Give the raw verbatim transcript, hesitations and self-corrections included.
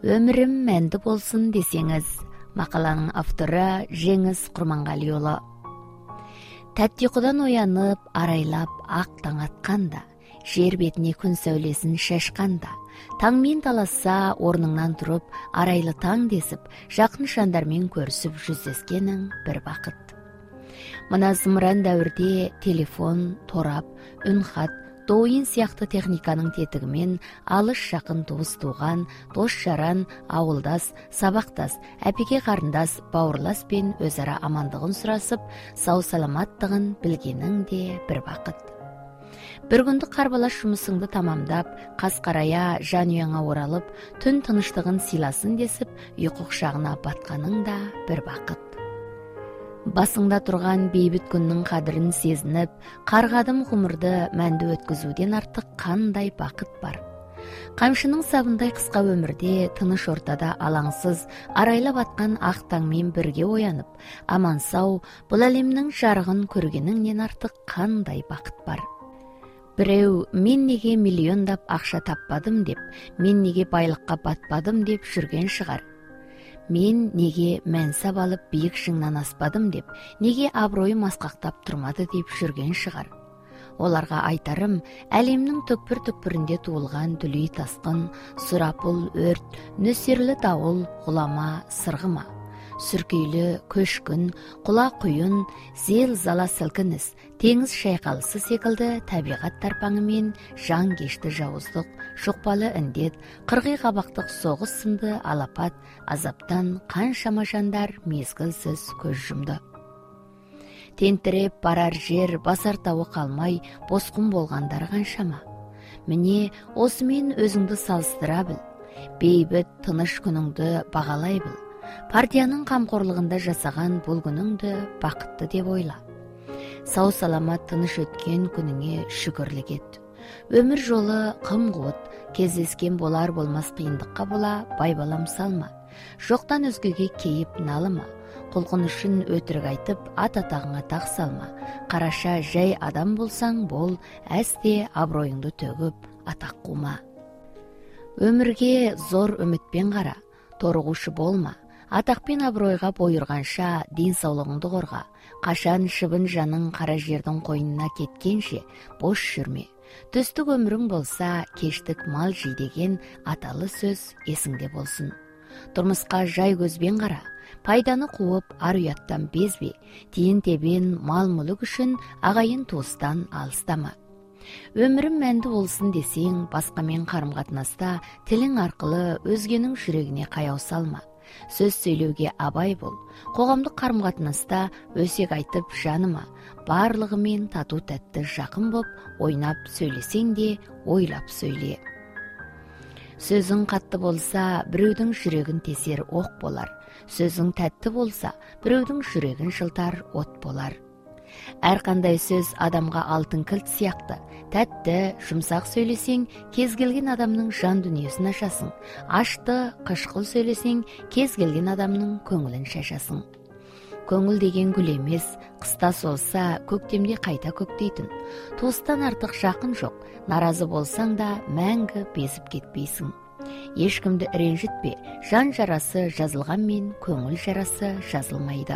Өмірім мәнді болсын десеңіз. Мақаланың авторы Жеңіс Құрманғалиұлы. Тәтті ұйқыдан оянып, арайлап ақ таң атқанда, жер бетіне күн сәулесін шашқанда, таңмен таласса орныңнан тұрып, арайлы таң десіп, жақын жандармен көрісіп жүздескенің бір бақыт. Мына зымыран дәуірде телефон, торап, үнхат, дойын сияқты техниканың тетігімен алыс жақын туыс туған, дос жаран, ауылдас, сабақтас, әпеке қарындас, бауырлас пен өзара амандығын сұрасып, сау саламаттығын білгенің де бір бақыт. Бір күндік қарбалас жұмысыңды тамамдап, қас қарая жан ұяңа оралып, түн тыныштығын сыйласын десіп, ұйқы құшағына батқаның да бір бақыт. Басыңда тұрған бейбіт күннің қадірін сезініп, қарғадым ғұмырды мәнді өткізуден артық қандай бақыт бар. Қамшының сабындай қысқа өмірде, тыныш ортада алаңсыз, арайлап атқан ақ таңмен бірге оянып, аман сау, бұл әлемнің жарығын көргеніңнен артық қандай бақыт бар. Біреу, мен неге миллиондап ақша таппадым деп, мен неге байлыққа батпадым деп жүрген шығар. Мен неге мәнсап алып биік шыңнан аспадым деп, неге абыройым асқақтап тұрмады деп жүрген шығар. Оларға айтарым, әлемнің түкпір-түкпірінде туылған дүлей тасқын, сұрапыл өрт, нөсерлі дауыл, ғұлама, сырғыма, сүркейлі көшкін, құла құйын, зел зала сілкініс, теңіз шайқалысы секілді табиғат тарпаңымен жан кешті жауыздық, шоқпалы індет, қырғи қабақтық соғыс сынды алапат, азаптан қаншама жандар мезгілсіз көз жұмды. Тентіреп барар жер, басар тауы қалмай, босқын болғандар қаншама. Міне, осымен өзіңді салыстыра біл, бейбіт тыныш күніңді бағалай біл. Партияның қамқорлығында жасаған бұл күніңді бақытты деп ойла. Сау саламат тыныш өткен күніңе шүкірлік ет. Өмір жолы қым-ғуыт, кездескен болар болмас қиындыққа бола байбалам салма. Жоқтан өзгеге кейіп налыма. Құлқын үшін өтірік айтып, ат-атағыңа тақ салма. Қараша жай адам болсаң бол, әсте абыройыңды төгіп, атақ қума. Өмірге зор үмітпен қара, торығушы болма. Атақпен абыройға бойырғанша денсаулығыңды қорға. Қашан шыбын жаның қара жердің қойнына кеткенше бош жүрме. Түстік өмірің болса, кештік мал жей деген аталы сөз есіңде болсын. Тұрмысқа жай көзбен қара, пайданы қуып ар ұяттан безбе, тиын тебен мал мүлік үшін ағайын туыстан алыстама. Өмірім мәнді болсын десең, басқамен қарым-қатынаста тілің арқылы өзгенің жүрегіне қаяу салма. Сөз сөйлеуге абай бол, қоғамдық қарым-қатынаста өсек айтып жаныма, барлығымен тату тәтті жақын боп, ойнап сөйлесең де ойлап сөйле. Сөзің қатты болса, біреудің жүрегін тесер оқ болар. Сөзің тәтті болса, біреудің жүрегін жылтар от болар. Әрқандай сөз адамға алтын кілт сияқты. Тәтті, жұмсақ сөйлесең, кез келген адамның жан дүниесін ашасың. Ашты, қышқыл сөйлесең, кез келген адамның көңілін шашасың. Көңіл деген гүл емес, қыста солса, көктемде қайта көктейтін. Туыстан артық жақын жоқ, наразы болсаң да мәңгі безіп кетпейсің. Ешкімді ренжітпе, жан жарасы жазылғанмен көңіл жарасы жазылмайды.